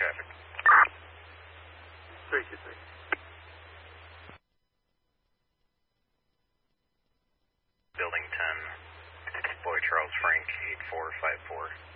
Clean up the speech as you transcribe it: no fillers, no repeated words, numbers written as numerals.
traffic. 323. Building 10, Boy Charles Frank, 8454.